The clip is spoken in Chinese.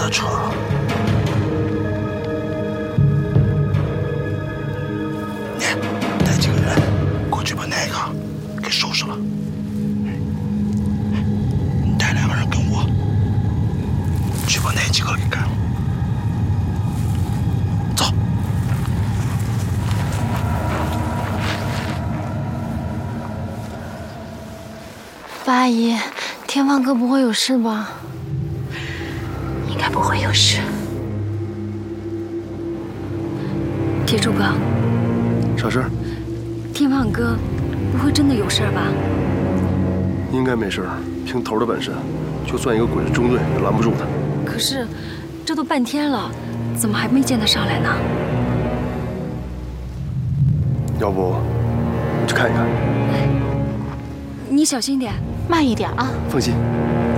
的车。你带几个人过去把那个给收拾了。你带2个人跟我去把那几个给干了。走。 八阿姨，天放哥不会有事吧？ 应该不会有事。 铁柱哥， 啥事儿？ 天放哥不会真的有事吧？ 应该没事儿，凭头的本事，就算一个鬼子中队也拦不住他。 可是，这都半天了，怎么还没见他上来呢？ 要不，你去看一看。 你小心点， 慢一点啊。 放心。